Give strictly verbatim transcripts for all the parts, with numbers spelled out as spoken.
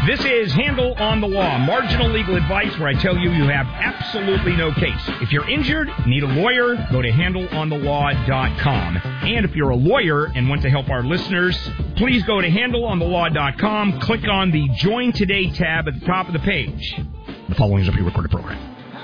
This is Handle on the Law, marginal legal advice where I tell you you have absolutely no case. If you're injured, need a lawyer, go to handle on the law dot com. And if you're a lawyer and want to help our listeners, please go to handle on the law dot com, click on the Join Today tab at the top of the page. The following is a pre-recorded program.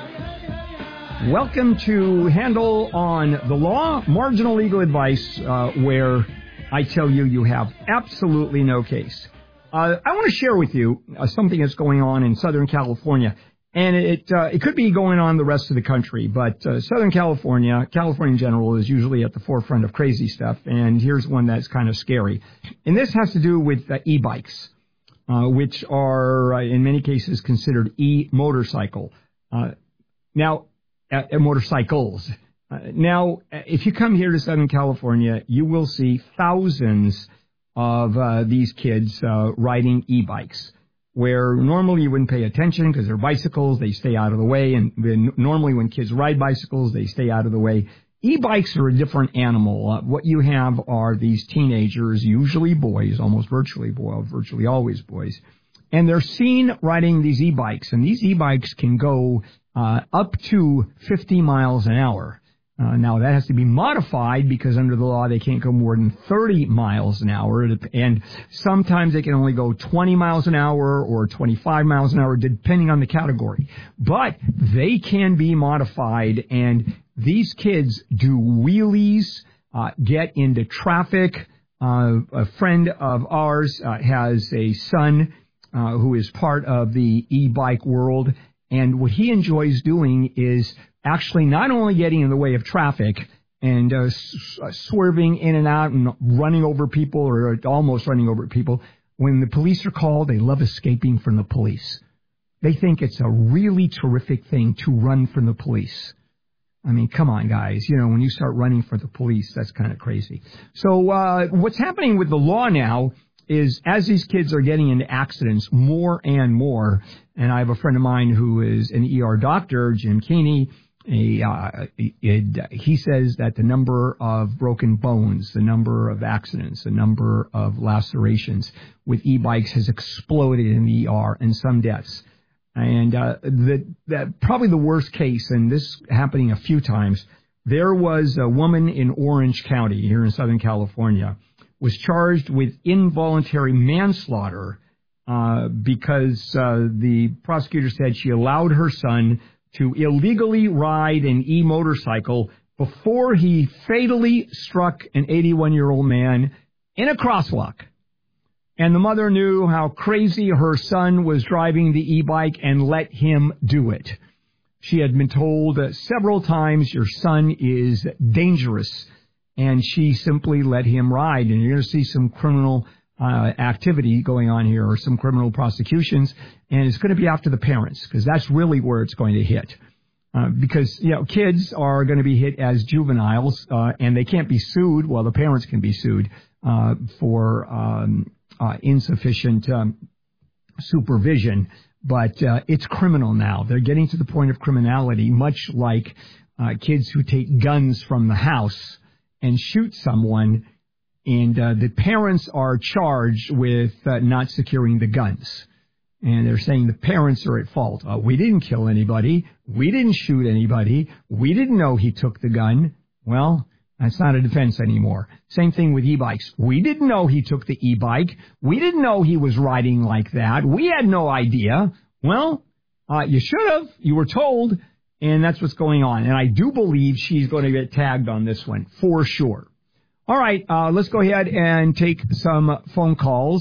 Welcome to Handle on the Law, marginal legal advice uh, where I tell you you have absolutely no case. Uh, I want to share with you uh, something that's going on in Southern California, and it uh, it could be going on the rest of the country, but uh, Southern California, California in general, is usually at the forefront of crazy stuff, and here's one that's kind of scary. And this has to do with uh, e-bikes, uh, which are, uh, in many cases, considered e-motorcycle. Uh, now, uh, motorcycles. Uh, now, if you come here to Southern California, you will see thousands of uh, these kids uh, riding e-bikes, where normally you wouldn't pay attention because they're bicycles, they stay out of the way, and then normally when kids ride bicycles, they stay out of the way. E-bikes are a different animal. Uh, what you have are these teenagers, usually boys, almost virtually boys, virtually always boys, and they're seen riding these e-bikes, and these e-bikes can go uh, up to fifty miles an hour. Uh, now, that has to be modified because under the law, they can't go more than thirty miles an hour. And sometimes they can only go twenty miles an hour or twenty-five miles an hour, depending on the category. But they can be modified, and these kids do wheelies, uh, get into traffic. Uh, a friend of ours uh, has a son uh, who is part of the e-bike world, and what he enjoys doing is actually not only getting in the way of traffic and uh, s- swerving in and out and running over people or almost running over people. When the police are called, they love escaping from the police. They think it's a really terrific thing to run from the police. I mean, come on, guys. You know, when you start running for the police, that's kind of crazy. So uh, what's happening with the law now is as these kids are getting into accidents more and more, and I have a friend of mine who is an E R doctor, Jim Keeney. A, uh, it, he says that the number of broken bones, the number of accidents, the number of lacerations with e-bikes has exploded in the E R, and some deaths. And uh, the, the, probably the worst case, and this happening a few times, there was a woman in Orange County here in Southern California was charged with involuntary manslaughter uh, because uh, the prosecutor said she allowed her son to illegally ride an e-motorcycle before he fatally struck an eighty-one-year-old man in a crosswalk. And the mother knew how crazy her son was driving the e-bike and let him do it. She had been told uh, several times, your son is dangerous, and she simply let him ride. And you're going to see some criminal Uh, activity going on here, or some criminal prosecutions, and it's going to be after the parents, because that's really where it's going to hit. Uh, because, you know, kids are going to be hit as juveniles, uh, and they can't be sued. Well, the parents can be sued uh, for um, uh, insufficient um, supervision, but uh, it's criminal now. They're getting to the point of criminality, much like uh, kids who take guns from the house and shoot someone. And uh, the parents are charged with uh, not securing the guns. And they're saying the parents are at fault. Uh, we didn't kill anybody. We didn't shoot anybody. We didn't know he took the gun. Well, that's not a defense anymore. Same thing with e-bikes. We didn't know he took the e-bike. We didn't know he was riding like that. We had no idea. Well, uh, you should have. You were told. And that's what's going on. And I do believe she's going to get tagged on this one, for sure. All right, uh, let's go ahead and take some phone calls.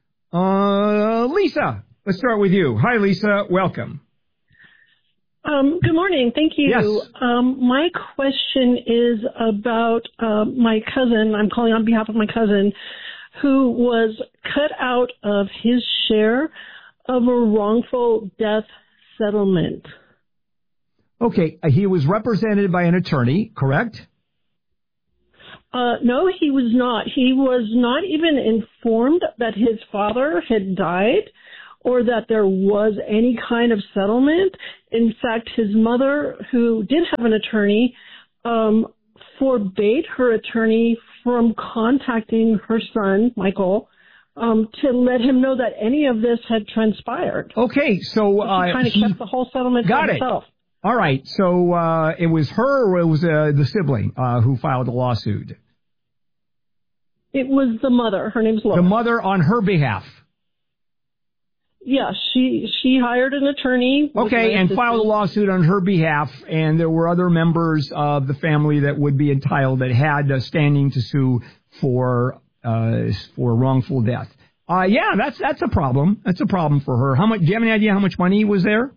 Uh, Lisa, let's start with you. Hi, Lisa. Welcome. Um, good morning. Thank you. Yes. Um, my question is about uh, my cousin. I'm calling on behalf of my cousin, who was cut out of his share of a wrongful death settlement. Okay, he was represented by an attorney, correct? Uh, no, he was not. He was not even informed that his father had died or that there was any kind of settlement. In fact, his mother, who did have an attorney, um, forbade her attorney from contacting her son, Michael, um, to let him know that any of this had transpired. Okay, so uh, he kind of he, kept the whole settlement got to it. himself. All right, so uh, it was her or it was uh, the sibling uh, who filed the lawsuit? It was the mother. Her name's Laura. The mother on her behalf. Yeah, she she hired an attorney. Okay, and filed a lawsuit on her behalf, and there were other members of the family that would be entitled that had uh, standing to sue for uh, for wrongful death. Uh, yeah, that's that's a problem. That's a problem for her. How much? Do you have any idea how much money was there?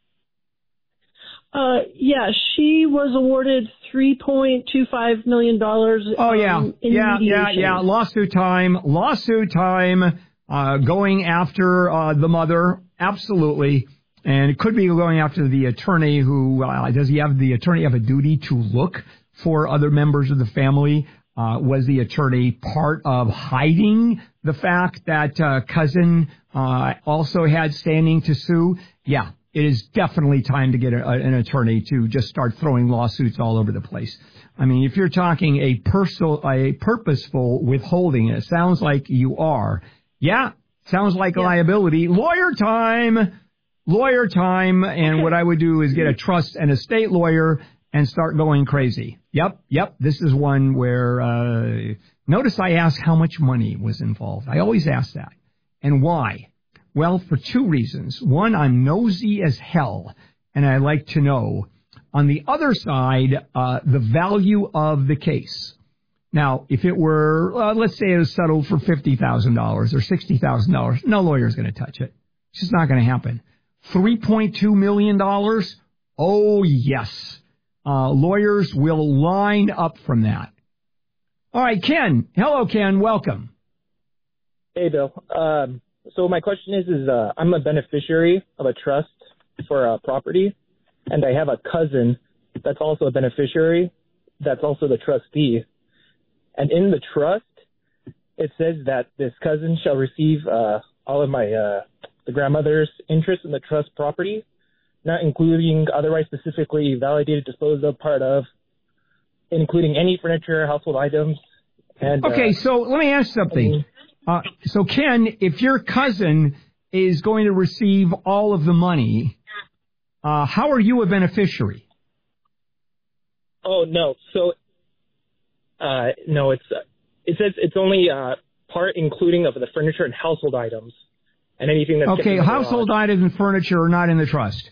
Uh, yeah, she was awarded three point two five million dollars. Oh yeah, um, in yeah, mediation. yeah, yeah. Lawsuit time. Lawsuit time. Uh, going after uh, the mother, absolutely, and it could be going after the attorney. Who uh, does he have? The attorney have a duty to look for other members of the family? Uh, was the attorney part of hiding the fact that uh, cousin uh, also had standing to sue? Yeah, it is definitely time to get a, an attorney to just start throwing lawsuits all over the place. I mean, if you're talking a personal, a purposeful withholding, it sounds like you are. Yeah, sounds like yeah. liability. Lawyer time, lawyer time. And okay. What I would do is get a trust and estate lawyer and start going crazy. Yep, yep. This is one where, uh, notice I asked how much money was involved. I always ask that. And why? Well, for two reasons. One, I'm nosy as hell, and I like to know, on the other side, uh, the value of the case. Now, if it were, uh, let's say it was settled for fifty thousand dollars or sixty thousand dollars, no lawyer's going to touch it. It's just not going to happen. three point two million dollars? Oh, yes. Uh, lawyers will line up from that. All right, Ken. Hello, Ken. Welcome. Hey, Bill. Um, so my question is, is uh, I'm a beneficiary of a trust for a property, and I have a cousin that's also a beneficiary that's also the trustee. And in the trust, it says that this cousin shall receive uh, all of my uh, the grandmother's interest in the trust property, not including otherwise specifically validated, disposed of, part of, including any furniture, household items. And okay, uh, so let me ask something. Uh, so, Ken, if your cousin is going to receive all of the money, uh, how are you a beneficiary? Oh, no. So, uh, no, it's uh, it says it's only uh, part including of the furniture and household items and anything that's... Okay, household items and furniture are not in the trust.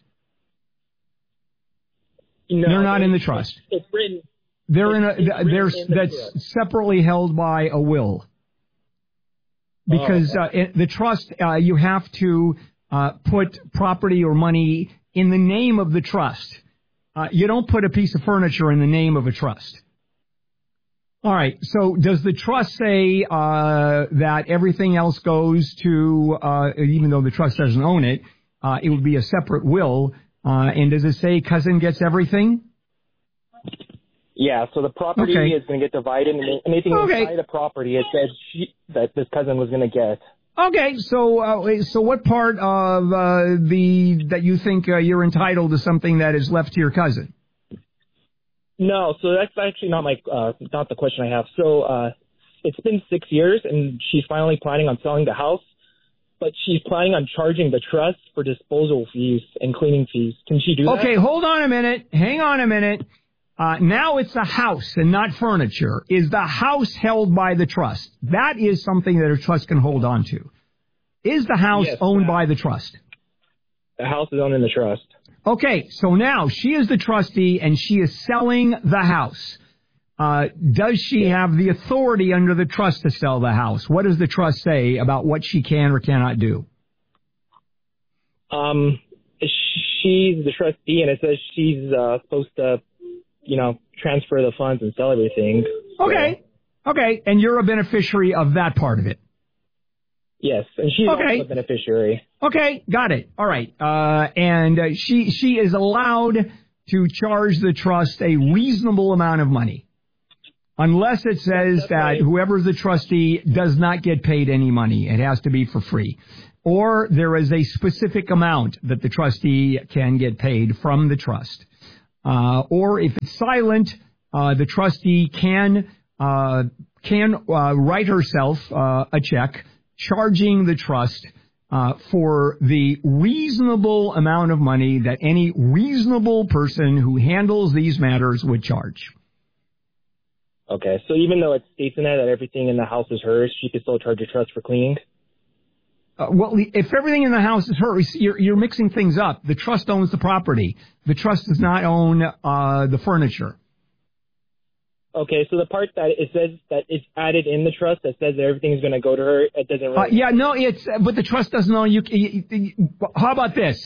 No, they're not in the trust. It's written... They're it's, in a, it's there's, in the that's trust. separately held by a will. Because oh, okay. uh, in the trust, uh, you have to uh, put property or money in the name of the trust. Uh, you don't put a piece of furniture in the name of a trust. All right. So does the trust say uh, that everything else goes to, uh, even though the trust doesn't own it, uh, it would be a separate will? Uh, and does it say cousin gets everything? Yeah, so the property okay. is going to get divided, and anything okay. inside the property, it says she, that this cousin was going to get. Okay, so uh, so what part of uh, the that you think uh, you're entitled to something that is left to your cousin? No, so that's actually not my uh, not the question I have. So uh, it's been six years, and she's finally planning on selling the house, but she's planning on charging the trust for disposal fees and cleaning fees. Can she do that? Okay, hold on a minute. Hang on a minute. Uh, now it's a house and not furniture. Is the house held by the trust? That is something that a trust can hold on to. Is the house yes, owned uh, by the trust? The house is owned in the trust. Okay, so now she is the trustee and she is selling the house. Uh, does she have the authority under the trust to sell the house? What does the trust say about what she can or cannot do? Um, she's the trustee, and it says she's uh, supposed to, you know, transfer the funds and sell everything. Okay. So. Okay. And you're a beneficiary of that part of it. Yes. And she's okay. also a beneficiary. Okay. Got it. All right. Uh, and uh, she, she is allowed to charge the trust a reasonable amount of money. Unless it says That's that right. whoever's the trustee does not get paid any money. It has to be for free. Or there is a specific amount that the trustee can get paid from the trust. Uh, or if it's silent, uh, the trustee can uh, can uh, write herself uh, a check charging the trust uh, for the reasonable amount of money that any reasonable person who handles these matters would charge. Okay, so even though it states in there that everything in the house is hers, she could still charge a trust for cleaning? Uh, well, if everything in the house is hers, you're, you're mixing things up. The trust owns the property. The trust does not own uh, the furniture. Okay, so the part that it says that it's added in the trust that says that everything is going to go to her, it doesn't really... Uh, yeah, no, it's, but the trust doesn't own you. you, you how about this?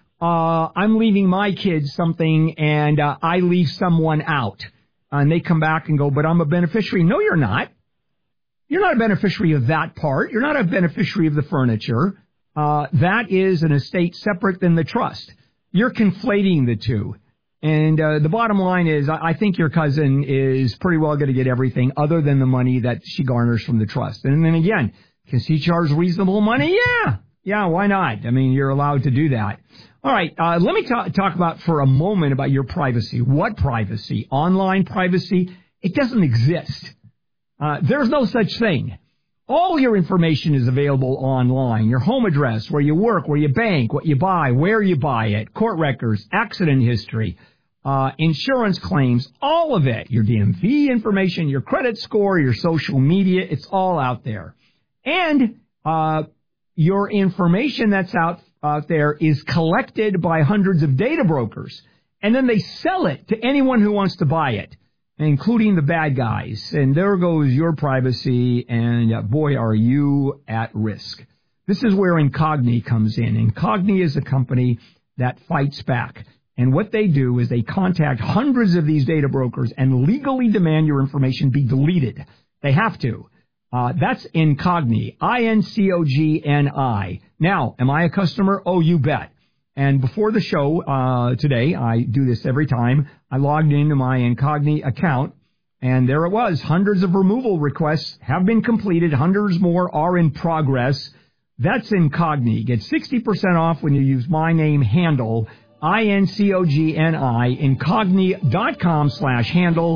Uh, I'm leaving my kids something and uh, I leave someone out. And they come back and go, but I'm a beneficiary. No, you're not. You're not a beneficiary of that part. You're not a beneficiary of the furniture. Uh, that is an estate separate than the trust. You're conflating the two. And uh, the bottom line is I, I think your cousin is pretty well going to get everything other than the money that she garners from the trust. And then again, can she charge reasonable money? Yeah. Yeah, why not? I mean, you're allowed to do that. All right, uh, let me ta- talk about for a moment about your privacy. What privacy? Online privacy? It doesn't exist. Uh, there's no such thing. All your information is available online. Your home address, where you work, where you bank, what you buy, where you buy it, court records, accident history, uh, insurance claims, all of it. Your D M V information, your credit score, your social media, it's all out there. And uh, your information that's out out there is collected by hundreds of data brokers, and then they sell it to anyone who wants to buy it, including the bad guys. And there goes your privacy, and uh, boy, are you at risk. This is where Incogni comes in. Incogni is a company that fights back. And what they do is they contact hundreds of these data brokers and legally demand your information be deleted. They have to. Uh, that's Incogni, I N C O G N I. Now, am I a customer? Oh, you bet. And before the show uh, today, I do this every time, I logged into my Incogni account, and there it was. Hundreds of removal requests have been completed. Hundreds more are in progress. That's Incogni. Get sixty percent off when you use my name, Handle, I N C O G N I, Incogni.com slash handle,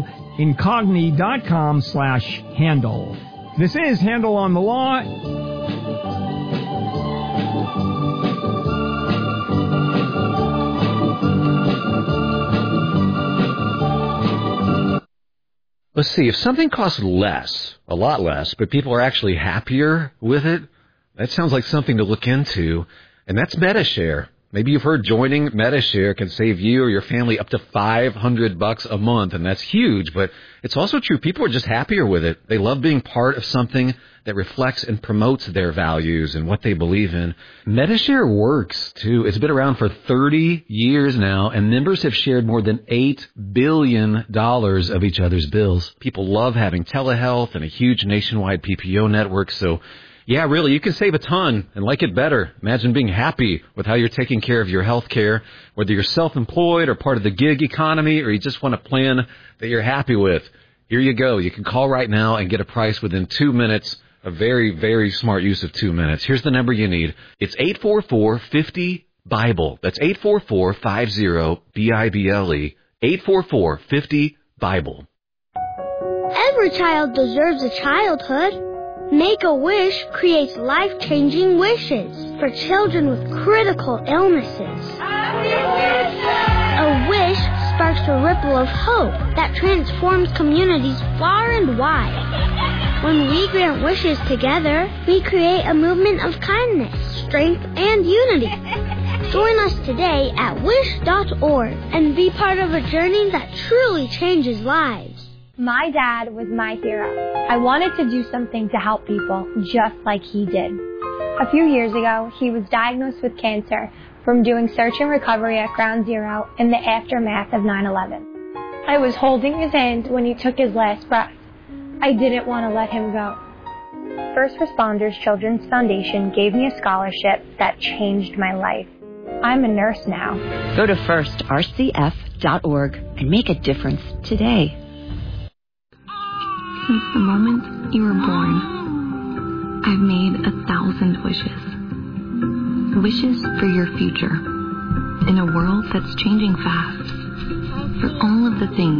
Incogni.com slash handle. This is Handle on the Law. Let's see, if something costs less, a lot less, but people are actually happier with it, that sounds like something to look into, and that's Medi-Share. Maybe you've heard joining Medi-Share can save you or your family up to five hundred bucks a month, and that's huge, but it's also true. People are just happier with it. They love being part of something that reflects and promotes their values and what they believe in. Medi-Share works, too. It's been around for thirty years now, and members have shared more than eight billion dollars of each other's bills. People love having telehealth and a huge nationwide P P O network, so yeah, really, you can save a ton and like it better. Imagine being happy with how you're taking care of your health care, whether you're self-employed or part of the gig economy, or you just want a plan that you're happy with. Here you go. You can call right now and get a price within two minutes. A very, very smart use of two minutes. Here's the number you need. It's eight four four, five zero, BIBLE. That's eight four four, five zero, B I B L E. eight four four, five zero, BIBLE. Every child deserves a childhood. Make-A-Wish creates life-changing wishes for children with critical illnesses. A wish sparks a ripple of hope that transforms communities far and wide. When we grant wishes together, we create a movement of kindness, strength, and unity. Join us today at wish dot org and be part of a journey that truly changes lives. My dad was my hero. I wanted to do something to help people just like he did. A few years ago, he was diagnosed with cancer from doing search and recovery at Ground Zero in the aftermath of nine eleven. I was holding his hand when he took his last breath. I didn't want to let him go. First Responders Children's Foundation gave me a scholarship that changed my life. I'm a nurse now. Go to first R C F dot org and make a difference today. Since the moment you were born, I've made a thousand wishes. Wishes for your future. In a world that's changing fast. For all of the things